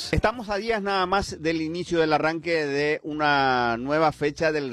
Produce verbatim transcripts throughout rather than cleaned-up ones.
Estamos a días nada más del inicio del arranque de una nueva fecha del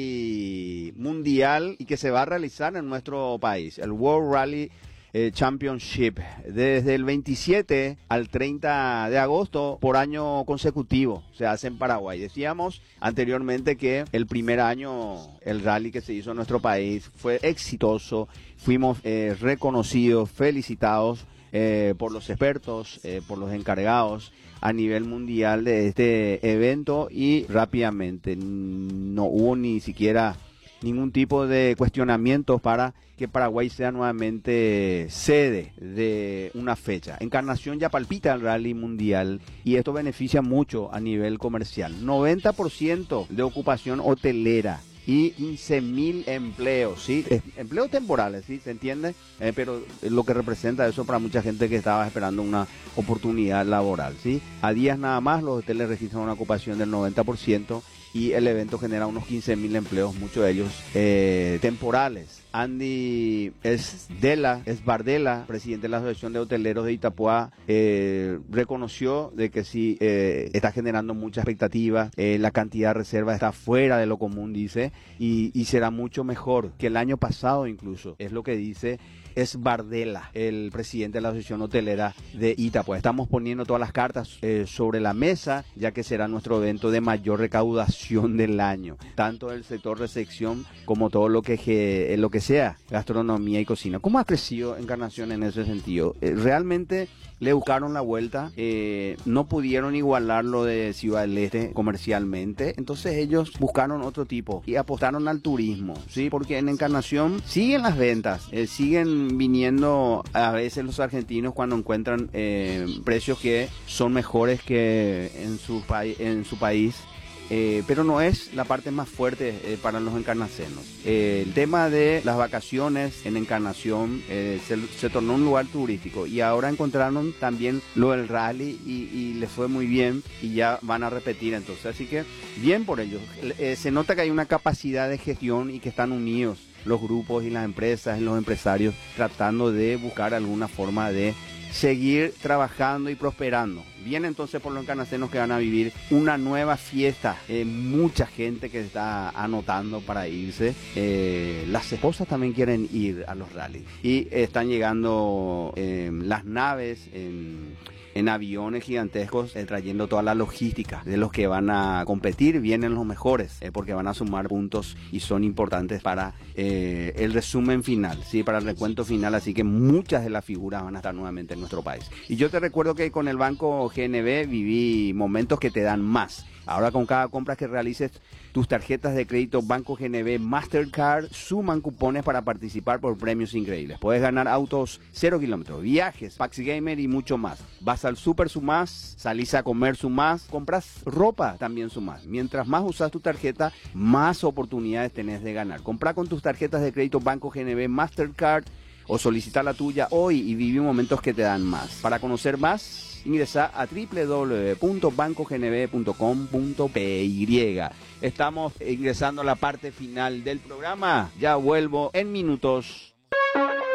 Rally Mundial y que se va a realizar en nuestro país, el World Rally eh, Championship, desde el veintisiete al treinta de agosto por año consecutivo. Se hace en Paraguay. Decíamos anteriormente que el primer año el rally que se hizo en nuestro país fue exitoso, fuimos eh, reconocidos, felicitados eh, por los expertos, eh, por los encargados a nivel mundial de este evento, y rápidamente no hubo ni siquiera ningún tipo de cuestionamientos para que Paraguay sea nuevamente sede de una fecha. Encarnación ya palpita el rally mundial y esto beneficia mucho a nivel comercial. noventa por ciento de ocupación hotelera y quince mil empleos, ¿sí? Empleos temporales, ¿sí? ¿Se entiende? Eh, pero lo que representa eso para mucha gente que estaba esperando una oportunidad laboral, ¿sí? A días nada más los hoteles registran una ocupación del noventa por ciento y el evento genera unos quince mil empleos, muchos de ellos eh, temporales. Andy Esdela, Esbardela, presidente de la Asociación de Hoteleros de Itapúa, eh, reconoció de que sí eh, está generando mucha expectativa, eh, la cantidad de reservas está fuera de lo común, dice, y, y será mucho mejor que el año pasado incluso, es lo que dice Esbardela, el presidente de la Asociación Hotelera de Itapúa. Estamos poniendo todas las cartas eh, sobre la mesa, ya que será nuestro evento de mayor recaudación del año, tanto del sector recepción como todo lo que, que lo que sea gastronomía y cocina. ¿Cómo ha crecido Encarnación en ese sentido? Eh, realmente le buscaron la vuelta, eh, no pudieron igualar lo de Ciudad del Este comercialmente, entonces ellos buscaron otro tipo y apostaron al turismo, ¿sí? Porque en Encarnación siguen las ventas, eh, siguen viniendo a veces los argentinos cuando encuentran eh, precios que son mejores que en su, pa en su país. Eh, pero no es la parte más fuerte eh, para los encarnacenos. Eh, el tema de las vacaciones en Encarnación eh, se, se tornó un lugar turístico y ahora encontraron también lo del rally y, y les fue muy bien y ya van a repetir entonces. Así que bien por ellos. Eh, se nota que hay una capacidad de gestión y que están unidos los grupos y las empresas y los empresarios tratando de buscar alguna forma de seguir trabajando y prosperando. Bien entonces por los encarnacenos que van a vivir una nueva fiesta, eh, mucha gente que está anotando para irse, eh, las esposas también quieren ir a los rallies y están llegando eh, las naves en, en aviones gigantescos eh, trayendo toda la logística de los que van a competir. Vienen los mejores eh, porque van a sumar puntos y son importantes para eh, el resumen final, ¿sí? Para el recuento final, así que muchas de las figuras van a estar nuevamente en nuestro país. Y yo te recuerdo que con el Banco G N B viví momentos que te dan más. Ahora con cada compra que realices, tus tarjetas de crédito Banco G N B Mastercard suman cupones para participar por premios increíbles. Puedes ganar autos cero kilómetros, viajes, Pax Gamer y mucho más. Vas al súper, sumás, salís a comer, sumás, compras ropa, también sumás. Mientras más usas tu tarjeta, más oportunidades tenés de ganar. Compra con tus tarjetas de crédito Banco G N B Mastercard o solicita la tuya hoy y viví momentos que te dan más. Para conocer más, ingresa a w w w punto banco g n b punto com punto p y. Estamos ingresando a la parte final del programa. Ya vuelvo en minutos.